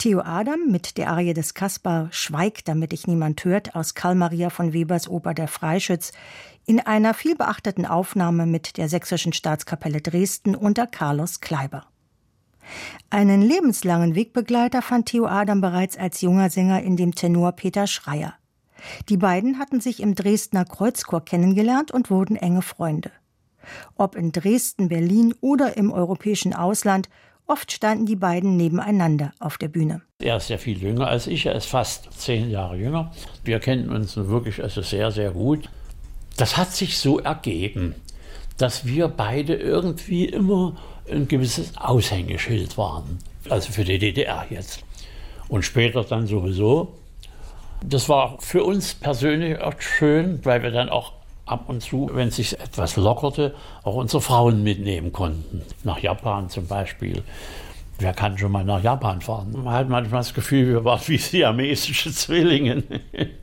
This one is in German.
Theo Adam mit der Arie des Kaspar »Schweig, damit dich niemand hört« aus Carl Maria von Webers Oper Der Freischütz in einer vielbeachteten Aufnahme mit der Sächsischen Staatskapelle Dresden unter Carlos Kleiber. Einen lebenslangen Wegbegleiter fand Theo Adam bereits als junger Sänger in dem Tenor Peter Schreier. Die beiden hatten sich im Dresdner Kreuzchor kennengelernt und wurden enge Freunde. Ob in Dresden, Berlin oder im europäischen Ausland, oft standen die beiden nebeneinander auf der Bühne. Er ist ja viel jünger als ich, er ist fast 10 Jahre jünger. Wir kennen uns wirklich sehr, sehr gut. Das hat sich so ergeben, dass wir beide irgendwie immer ein gewisses Aushängeschild waren. Also für die DDR jetzt. Und später dann sowieso. Das war für uns persönlich auch schön, weil wir dann auch ab und zu, wenn es sich etwas lockerte, auch unsere Frauen mitnehmen konnten. Nach Japan zum Beispiel. Wer kann schon mal nach Japan fahren? Man hat manchmal das Gefühl, wir waren wie siamesische Zwillinge.